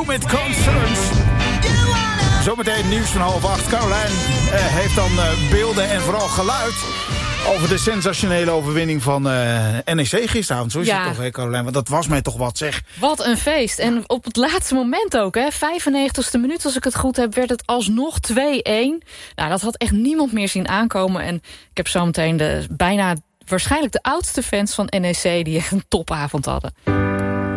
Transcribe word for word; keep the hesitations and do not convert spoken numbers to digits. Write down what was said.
With Concerns. Zometeen nieuws van half acht. Caroline uh, heeft dan uh, beelden en vooral geluid over de sensationele overwinning van uh, N E C gisteravond. Zo is ja. het toch, hè, Caroline? Want dat was mij toch wat, zeg. Wat een feest. En op het laatste moment ook, hè. vijfennegentigste minuut, als ik het goed heb, werd het alsnog twee-een. Nou, dat had echt niemand meer zien aankomen. En ik heb zometeen de bijna waarschijnlijk de oudste fans van N E C die echt een topavond hadden.